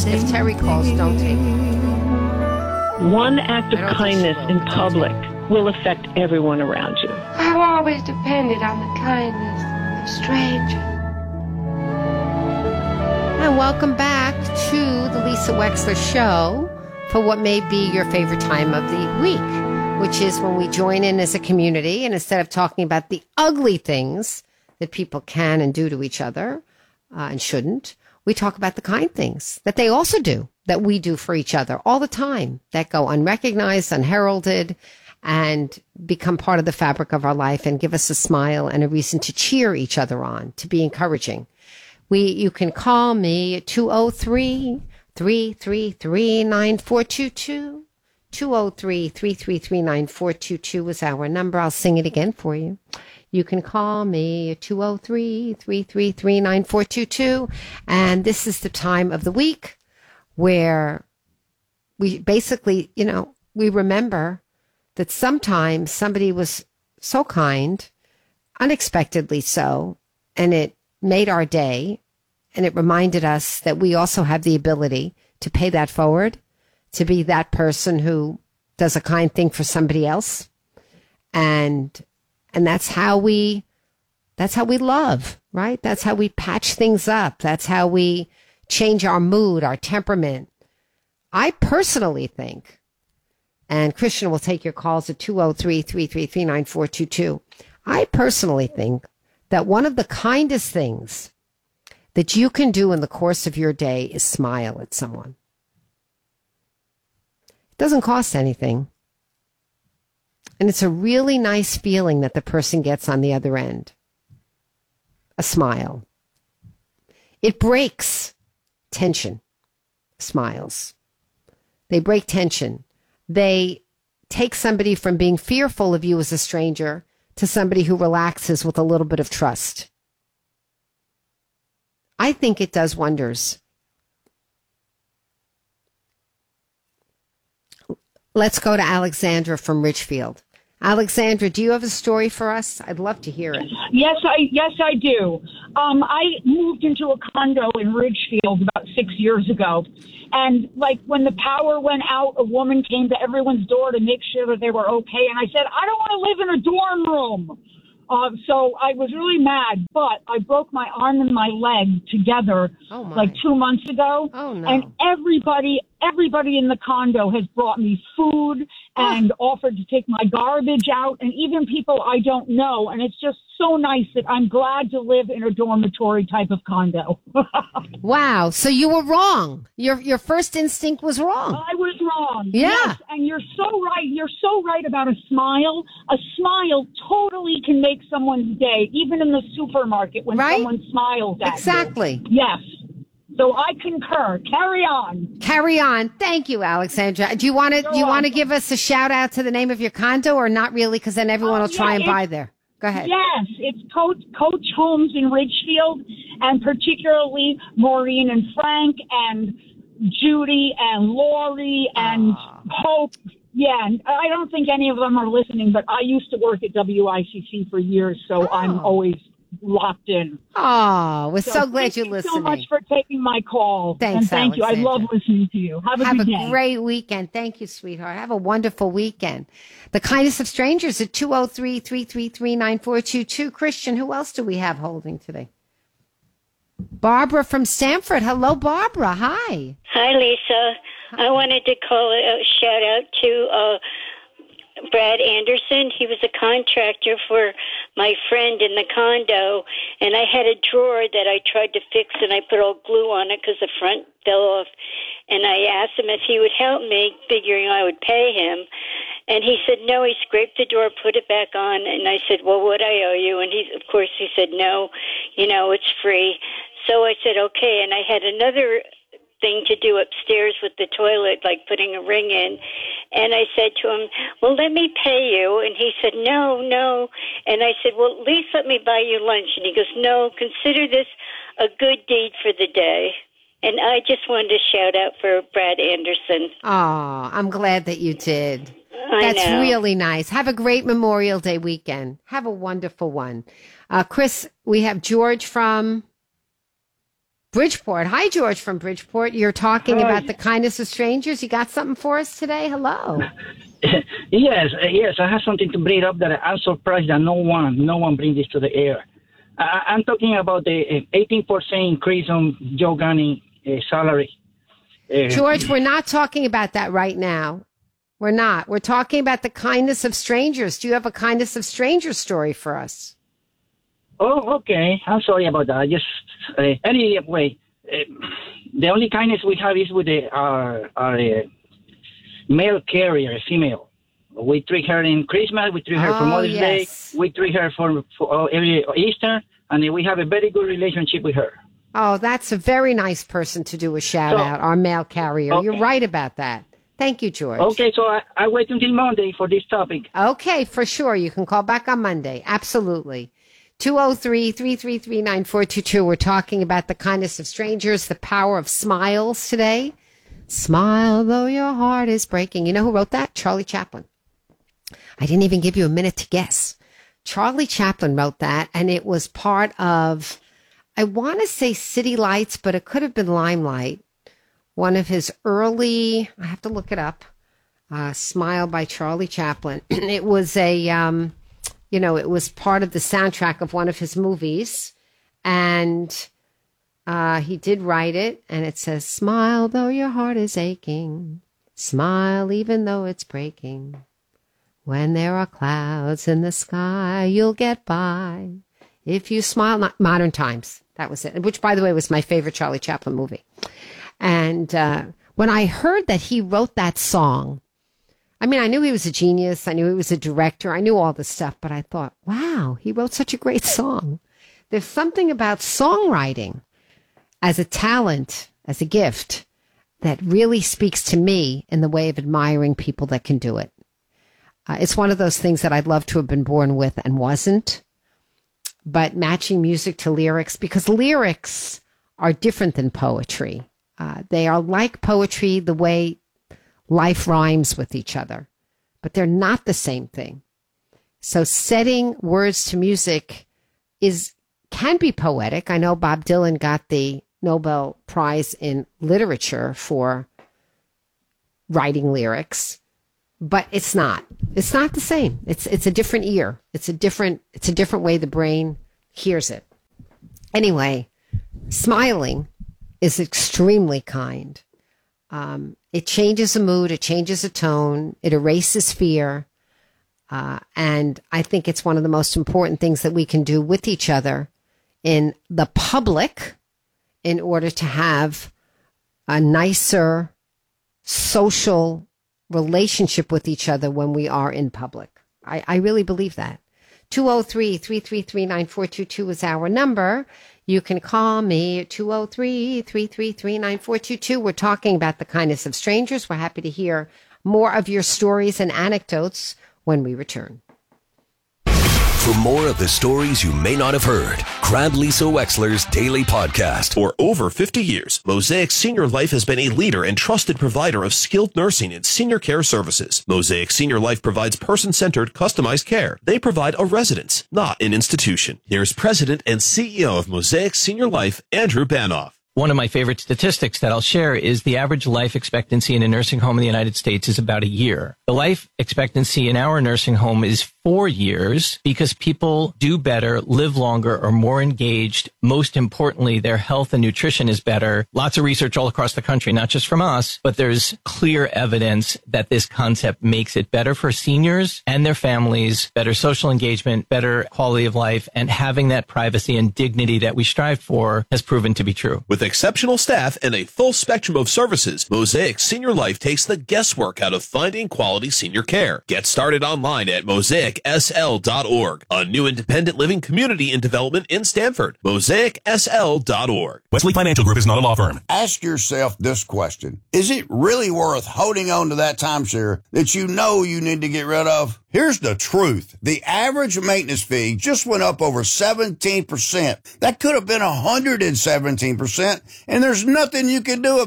If Terry calls, don't take it. One act of kindness in public will affect everyone around you. I've always depended on the kindness of strangers. And welcome back to the Lisa Wexler Show for what may be your favorite time of the week, which is when we join in as a community, and instead of talking about the ugly things that people can and do to each other and shouldn't, we talk about the kind things that they also do, that we do for each other all the time, that go unrecognized, unheralded, and become part of the fabric of our life and give us a smile and a reason to cheer each other on, to be encouraging. You can call me at 203-333-9422. 203-333-9422 is our number. I'll sing it again for you. You can call me at 203-333-9422. And this is the time of the week where we basically, we remember that sometimes somebody was so kind, unexpectedly so, and it made our day, and it reminded us that we also have the ability to pay that forward, to be that person who does a kind thing for somebody else. And that's how we love, right? That's how we patch things up. That's how we change our mood, our temperament. I personally think, and Christian will take your calls at 203-333-9422. I personally think that one of the kindest things that you can do in the course of your day is smile at someone. It doesn't cost anything. And it's a really nice feeling that the person gets on the other end. A smile. It breaks tension. Smiles. They break tension. They take somebody from being fearful of you as a stranger to somebody who relaxes with a little bit of trust. I think it does wonders. Let's go to Alexandra from Ridgefield. Alexandra, do you have a story for us? I'd love to hear it. Yes, I do. I moved into a condo in Ridgefield about 6 years ago. And when the power went out, a woman came to everyone's door to make sure that they were okay. And I said, I don't want to live in a dorm room. So I was really mad, but I broke my arm and my leg together 2 months ago. Oh, no. And everybody in the condo has brought me food and offered to take my garbage out, and even people I don't know. And it's just so nice that I'm glad to live in a dormitory type of condo. Wow. So you were wrong. Your first instinct was wrong. I was wrong. Yeah. Yes, and you're so right. You're so right about a smile. A smile totally can make someone's day, even in the supermarket when someone smiles at you. Exactly. Yes. So I concur. Carry on. Carry on. Thank you, Alexandra. Do you want to give us a shout out to the name of your condo, or not really? Because then everyone will try and buy there. Go ahead. Yes, it's Coach Homes in Ridgefield, and particularly Maureen and Frank and Judy and Lori and Hope. Yeah, and I don't think any of them are listening, but I used to work at WICC for years, so I'm always locked in. Oh, we're so glad you're listening. Thank you so much for taking my call. Thanks, and thank Alexandra. you. I love listening to you. Have a good day. Great weekend. Thank you, sweetheart. Have a wonderful weekend. The kindest of strangers at 203-333-9422. Christian, who else do we have holding today? Barbara from Stamford. Hello, Barbara. Hi. Hi, Lisa. I wanted to call a shout out to Brad Anderson. He was a contractor for my friend in the condo, and I had a drawer that I tried to fix, and I put all glue on it because the front fell off, and I asked him if he would help me, figuring I would pay him, and he said no. He scraped the door, put it back on, and I said, well, what I owe you? And he said no, it's free. So I said okay, and I had another thing to do upstairs with the toilet, like putting a ring in. And I said to him, well, let me pay you. And he said, no. And I said, well, at least let me buy you lunch. And he goes, no, consider this a good deed for the day. And I just wanted to shout out for Brad Anderson. Oh, I'm glad that you did. That's really nice. Have a great Memorial Day weekend. Have a wonderful one. Chris, we have George from Bridgeport. Hi, George from Bridgeport. You're talking about the kindness of strangers. You got something for us today? Hello. Yes. I have something to bring up that I'm surprised that no one brings this to the air. I'm talking about the 18% increase on Joe Gunning salary. George, we're not talking about that right now. We're not. We're talking about the kindness of strangers. Do you have a kindness of strangers story for us? Oh, okay. I'm sorry about that. Anyway, the only kindness we have is with our mail carrier, female. We treat her in Christmas. We treat her for Mother's Day. We treat her for every Easter, and we have a very good relationship with her. Oh, that's a very nice person to do a shout out, our mail carrier. Okay. You're right about that. Thank you, George. Okay, so I wait until Monday for this topic. Okay, for sure. You can call back on Monday. Absolutely. 203-333-9422. We're talking about the kindness of strangers, the power of smiles today. Smile though your heart is breaking. You know who wrote that? Charlie Chaplin. I didn't even give you a minute to guess. Charlie Chaplin wrote that, and it was part of, I want to say City Lights, but it could have been Limelight. One of his early, I have to look it up, Smile by Charlie Chaplin. It was it was part of the soundtrack of one of his movies. And he did write it, and it says, smile though your heart is aching. Smile even though it's breaking. When there are clouds in the sky, you'll get by. If you smile, not Modern Times. That was it, which, by the way, was my favorite Charlie Chaplin movie. And when I heard that he wrote that song, I mean, I knew he was a genius. I knew he was a director. I knew all this stuff. But I thought, wow, he wrote such a great song. There's something about songwriting as a talent, as a gift, that really speaks to me in the way of admiring people that can do it. It's one of those things that I'd love to have been born with and wasn't. But matching music to lyrics, because lyrics are different than poetry. They are like poetry the way life rhymes with each other, but they're not the same thing. So setting words to music can be poetic. I know Bob Dylan got the Nobel Prize in Literature for writing lyrics, but it's not the same. It's a different ear. It's a different way the brain hears it. Anyway, smiling is extremely kind. It changes a mood. It changes a tone. It erases fear. And I think it's one of the most important things that we can do with each other in the public in order to have a nicer social relationship with each other when we are in public. I really believe that. 203-333-9422 is our number. You can call me at 203-333-9422. We're talking about the kindness of strangers. We're happy to hear more of your stories and anecdotes when we return. For more of the stories you may not have heard, grab Lisa Wexler's daily podcast. For over 50 years, Mosaic Senior Life has been a leader and trusted provider of skilled nursing and senior care services. Mosaic Senior Life provides person-centered, customized care. They provide a residence, not an institution. Here's President and CEO of Mosaic Senior Life, Andrew Banoff. One of my favorite statistics that I'll share is the average life expectancy in a nursing home in the United States is about a year. The life expectancy in our nursing home is 4 years because people do better, live longer, are more engaged. Most importantly, their health and nutrition is better. Lots of research all across the country, not just from us, but there's clear evidence that this concept makes it better for seniors and their families, better social engagement, better quality of life, and having that privacy and dignity that we strive for has proven to be true. With exceptional staff and a full spectrum of services, Mosaic Senior Life takes the guesswork out of finding quality senior care. Get started online at MosaicSL.org, a new independent living community in development in Stanford. MosaicSL.org. Wesley Financial Group is not a law firm. Ask yourself this question. Is it really worth holding on to that timeshare that you know you need to get rid of? Here's the truth. The average maintenance fee just went up over 17%. That could have been 117%, and there's nothing you can do about it.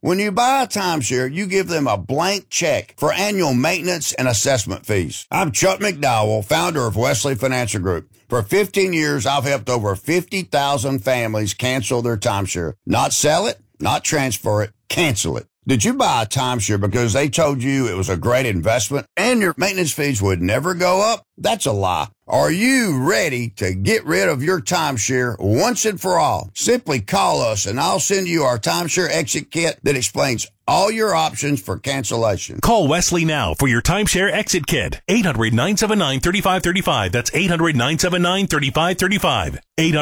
When you buy a timeshare, you give them a blank check for annual maintenance and assessment fees. I'm Chuck McDowell, founder of Wesley Financial Group. For 15 years, I've helped over 50,000 families cancel their timeshare. Not sell it, not transfer it, cancel it. Did you buy a timeshare because they told you it was a great investment and your maintenance fees would never go up? That's a lie. Are you ready to get rid of your timeshare once and for all? Simply call us and I'll send you our timeshare exit kit that explains all your options for cancellation. Call Wesley now for your timeshare exit kit. 800-979-3535. That's 800-979-3535.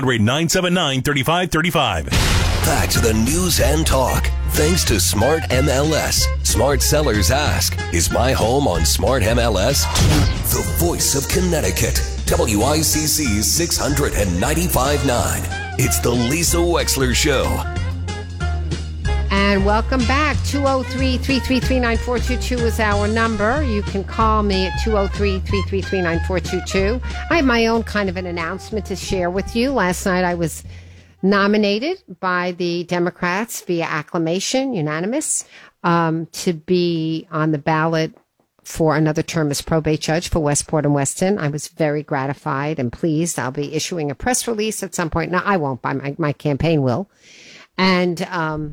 800-979-3535. Back to the news and talk. Thanks to Smart MLS. Smart sellers ask, is my home on Smart MLS? The voice of Connecticut. WICC 695.9. It's the Lisa Wexler Show. And welcome back. 203-333-9422 is our number. You can call me at 203-333-9422. I have my own kind of an announcement to share with you. Last night I was nominated by the Democrats via acclamation, unanimous, to be on the ballot for another term as probate judge for Westport and Weston. I was very gratified and pleased. I'll be issuing a press release at some point. No, I won't. My campaign will. And I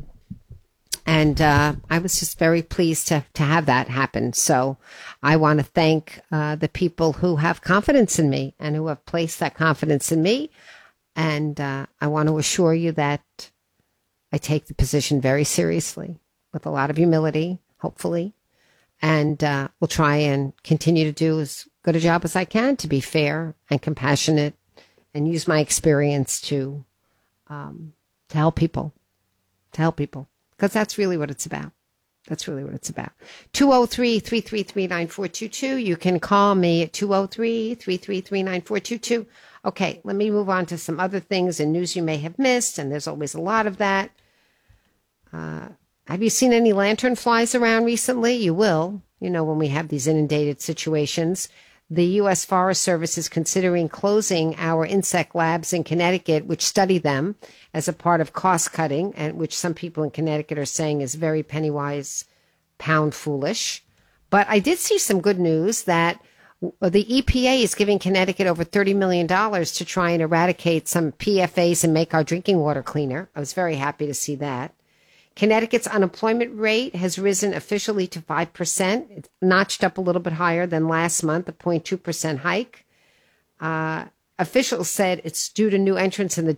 was just very pleased to have that happen. So I want to thank the people who have confidence in me and who have placed that confidence in me. And I want to assure you that I take the position very seriously with a lot of humility, hopefully. And we'll try and continue to do as good a job as I can to be fair and compassionate and use my experience to help people, because that's really what it's about. That's really what it's about. 203-333-9422. You can call me at 203-333-9422. Okay, let me move on to some other things and news you may have missed, and there's always a lot of that. Have you seen any lantern flies around recently? You will, when we have these inundated situations. The U.S. Forest Service is considering closing our insect labs in Connecticut, which study them as a part of cost cutting, and which some people in Connecticut are saying is very penny-wise, pound-foolish. But I did see some good news that the EPA is giving Connecticut over $30 million to try and eradicate some PFAS and make our drinking water cleaner. I was very happy to see that. Connecticut's unemployment rate has risen officially to 5%. It's notched up a little bit higher than last month, a 0.2% hike. Officials said it's due to new entrants in the